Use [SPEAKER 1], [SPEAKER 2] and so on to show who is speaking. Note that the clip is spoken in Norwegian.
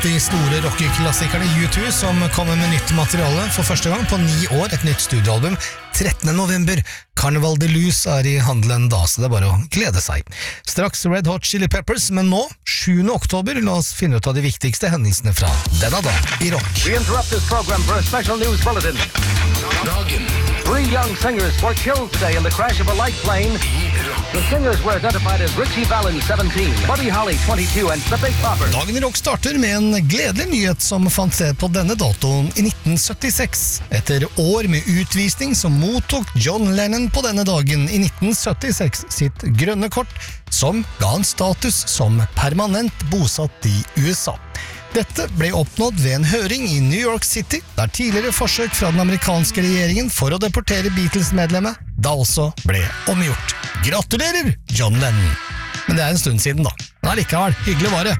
[SPEAKER 1] de store rockeklassikerne U2 som kommer med nytt materiale for første gang på 9 år, et nytt studioalbum. 13. november, Carnival de Luz i handelen da, så det bare å glede seg. Straks Red Hot Chili Peppers, men nå, 7. oktober, la oss finne ut av de viktigste hendelsene fra denne dag i rock.
[SPEAKER 2] We interrupt this program for a special news bulletin.
[SPEAKER 3] Dagen
[SPEAKER 2] 3 young singers were killed today in the crash of a light plane. The singers were identified as Richie Valens, 17, Buddy Holly, 22, and The Big Bopper.
[SPEAKER 1] Dagen i rock starter med en gledelig nyhet som fant sted på denne datoen i 1976. Etter år med utvisning så mottok John Lennon på denne dagen i 1976 sitt grønne kort, som ga han status som permanent bosatt i USA. Dette ble oppnådd ved en høring i New York City, der tidligere forsøk fra den amerikanske regjeringen for å deportere Beatles-medlemmet da også ble omgjort. Gratulerer, John Lennon! Men det er en stund siden da. Men allikevel, hyggelig var det.